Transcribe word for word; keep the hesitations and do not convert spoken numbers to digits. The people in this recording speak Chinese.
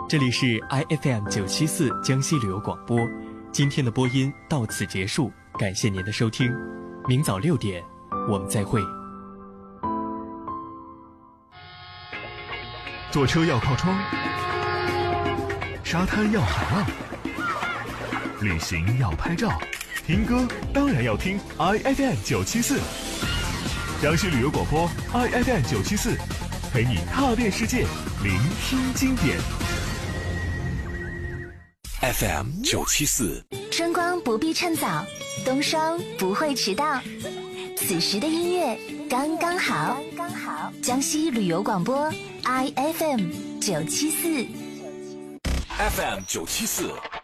这里是 I F M 九七四江西旅游广播，今天的播音到此结束，感谢您的收听，明早六点我们再会。 坐车要靠窗，沙滩要海浪，旅行要拍照，听歌当然要听 I F M 九七四，江西旅游广播 I F M 九七四，陪你踏遍世界，聆听经典。 F M 九七四， 春光不必趁早，冬霜不会迟到，此时的音乐刚刚好。刚刚好，江西旅游广播 I F M 九七四 ，F M 九七四。